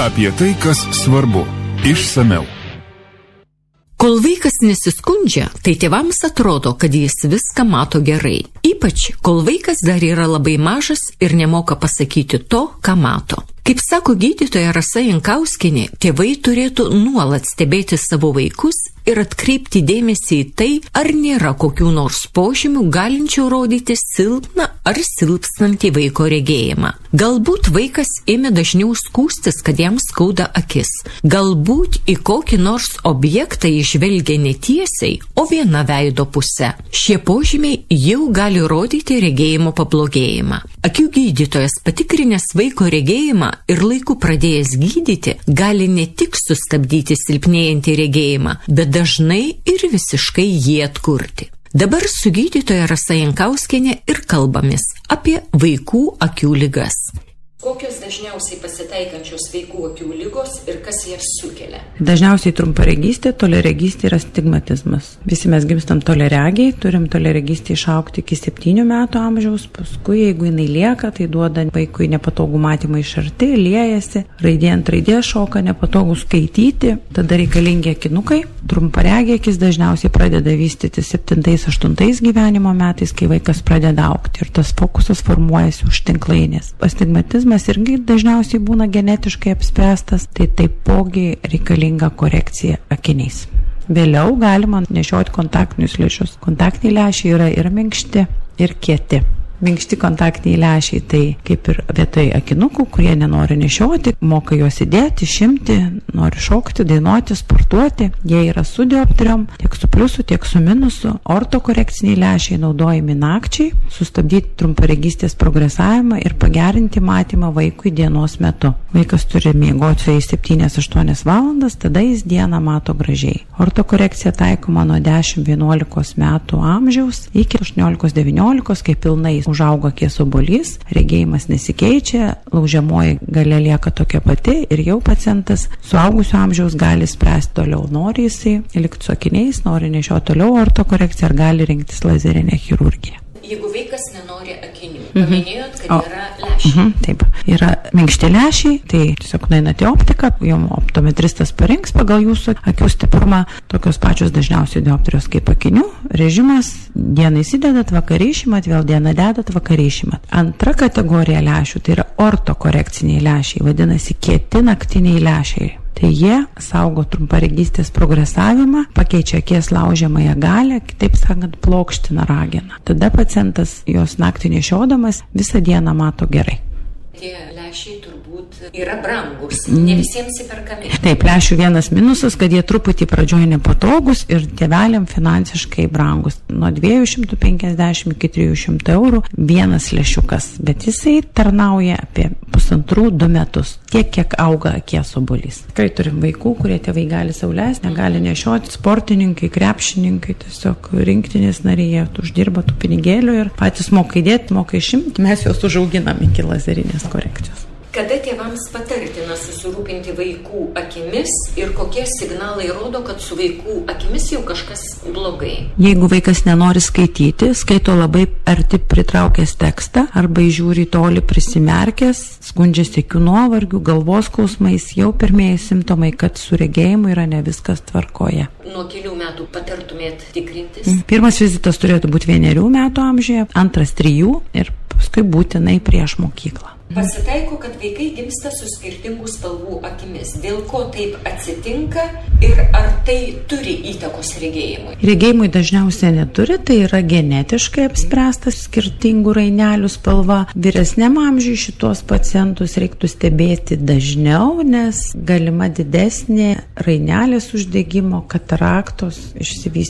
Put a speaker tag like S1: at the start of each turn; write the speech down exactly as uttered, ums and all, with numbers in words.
S1: Apie tai, kas svarbu. Išsamiau.
S2: Kol vaikas nesiskundžia, tai tėvams atrodo, kad jis viską mato gerai. Ypač, kol vaikas dar yra labai mažas ir nemoka pasakyti to, ką mato. Kaip sako gydytoja Rasa Jankauskienė, tėvai turėtų nuolat stebėti savo vaikus ir atkreipti dėmesį į tai, ar nėra kokių nors požymių galinčių rodyti silpną ar silpstantį vaiko regėjimą. Galbūt vaikas ėmė dažniau skųstis, kad jam skauda akis. Galbūt į kokį nors objektą išvelgia netiesiai, o viena veido pusė. Šie požymiai jau gali rodyti regėjimo pablogėjimą. Akių gydytojas, patikrinęs vaiko regėjimą ir laiku pradėjęs gydyti, gali ne tik sustabdyti silpnėjantį regėjimą, bet dažnai ir visiškai jį atkurti. Dabar su gydytoja Rasa Jankauskienė ir kalbamės apie vaikų akių ligas.
S3: Kokios dažniausiai pasitaikančios vaikų akių ligos ir kas jas sukelia?
S4: Dažniausiai trumparegystė, toliaregystė ir astigmatizmas. Visi mes gimstam toliaregiai, turim toliaregystę išaugti iki septynių metų amžiaus, paskui jeigu jinai lieka, tai duoda vaikui nepatogų matymą iš arti, liejasi, raidė ant raidės šoka, nepatogų skaityti, tada reikalingi akinukai. Trumparegiai akis dažniausiai pradeda vystyti septintais aštuntais gyvenimo metais, kai vaikas pradeda augti ir tas fokusas formuojasi už tinklainės. Astigmatizmas irgi dažniausiai būna genetiškai apspręstas, tai taipogi reikalinga korekcija akiniais. Vėliau galima nešioti kontaktinius lęšius. Kontaktiniai lęšiai yra ir minkšti, ir kieti. Minkšti kontaktiniai lęšiai tai kaip ir vietoj akinukų, kurie nenori nešioti, moka juos įdėti, išimti, nori šokti, dainuoti, sportuoti. Jie yra su dioptrijom, tiek su pliusu, tiek su minusu. Ortokorekciniai lęšiai naudojami nakčiai, sustabdyti trumparegystės progresavimą ir pagerinti matymą vaikui dienos metu. Vaikas turi miegoti su jais septynias aštuonias valandas, tada jis dieną mato gražiai. Ortokorekcija taikoma nuo dešimt vienuolikos metų amžiaus iki aštuoniolikos devyniolikos, kai pilnai užauga akies obuolys, regėjimas nesikeičia, laužiamoji galia lieka tokia pati ir jau pacientas suaugusio amžiaus gali spręsti toliau, nori jisai likti su akiniais, nori nešioti toliau ortokorekciją ar gali rinktis lazerinę chirurgiją.
S3: Jeigu vaikas nenori akinių, paminėjot, kad o, yra lęšiai.
S4: Mhm, taip, yra minkšti lęšiai, tai tiesiog nueinate į optiką, jums optometristas parinks pagal jūsų akių stiprumą, tokios pačios dažniausiai dioptrijos kaip akinių. Režimas, dieną įsidedat, vakarį išimat, vėl dieną dedat, vakarį išimat. Antra kategorija lęšių, tai yra ortokorekciniai lęšiai, vadinasi kieti naktiniai lęšiai. Tai jie saugo trumparegystės progresavimą, pakeičia akies laužiamąją galią, kitaip sakant, plokština rageną. Tada pacientas jos naktį nešiodamas visą dieną mato gerai.
S3: Tie lęšiai turbūt yra brangus, ne visiems įperkami.
S4: Taip, lęšių vienas minusas, kad jie truputį pradžioje nepatogus ir tėveliam finansiškai brangus. Nuo dviejų šimtų penkiasdešimt iki trijų šimtų eurų vienas lęšiukas, bet jisai tarnauja apie pusantrų du metus, tiek kiek auga akies obuolys. Tikrai turim vaikų, kurie tėvai gali sau leisti, negali nešioti, sportininkai, krepšininkai, tiesiog rinktinės nariai uždirba tų pinigėlių ir patys moka įdėti, moka išimti, mes juos užauginam iki lazerinės korekcijos.
S3: Kada tėvams patartina susirūpinti vaikų akimis ir kokie signalai rodo, kad su vaikų akimis jau kažkas blogai?
S4: Jeigu vaikas nenori skaityti, skaito labai arti pritraukęs tekstą arba įžiūri toli prisimerkęs, skundžiasi akių nuovargių, galvos skausmais, jau pirmieji simptomai, kad su regėjimu yra ne viskas tvarkoje.
S3: Nuo kelių metų patartumėt tikrintis?
S4: Pirmas vizitas turėtų būti vienerių metų amžiuje, antras trijų ir paskui būtinai prieš mokyklą.
S3: Pasitaiko, kad vaikai gimsta su skirtingų spalvų akimis. Dėl ko taip atsitinka ir ar tai turi įtakos regėjimui?
S4: Regėjimui dažniausiai neturi, tai yra genetiškai apspręstas skirtingų rainelių spalva. Vyresniam amžiui šitos pacientus reiktų stebėti dažniau, nes galima didesnė rainelės uždegimo, kataraktos išsivystyti.